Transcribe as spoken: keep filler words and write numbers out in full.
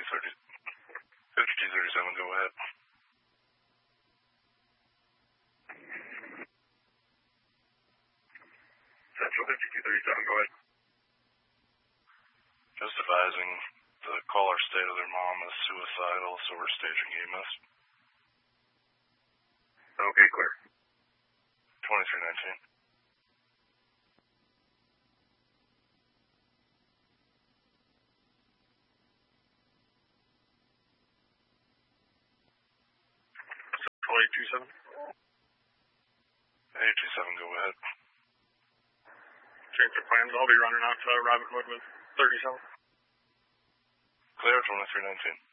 thirty, fifty-two thirty-seven, go ahead. Central fifty-two thirty-seven, go ahead. Just advising the caller stated their mom is suicidal, so we're staging E M S. Okay, clear. twenty-three nineteen. eight two seven. eight two seven, go ahead. Change the plans. I'll be running out to Rabbit Wood with thirty-seven. Clear, twenty-three nineteen.